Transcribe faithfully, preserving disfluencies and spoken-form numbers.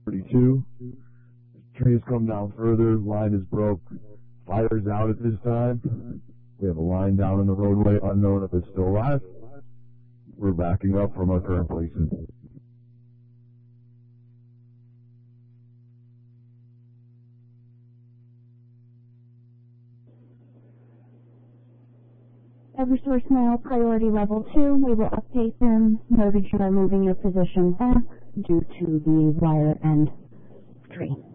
thirty-two. Tree has come down further. Line is broke. Fire is out at this time. We have a line down in the roadway, unknown if it's still alive. We're backing up from our current placement. Eversource mail, priority level two. We will update them. Noted you are moving your position back due to the wire and tree.